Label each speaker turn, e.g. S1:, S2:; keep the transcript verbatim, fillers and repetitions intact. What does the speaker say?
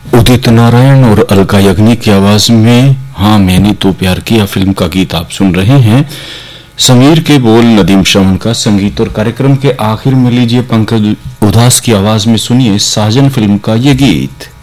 S1: उदित नारायण और अलका याग्निक की आवाज में हाँ मैंने तो प्यार किया फिल्म का गीत आप सुन रहे हैं। समीर के बोल, नदीम श्रवण का संगीत और कार्यक्रम के आखिर में लीजिए पंकज उदास की आवाज में सुनिए साजन फिल्म का ये गीत।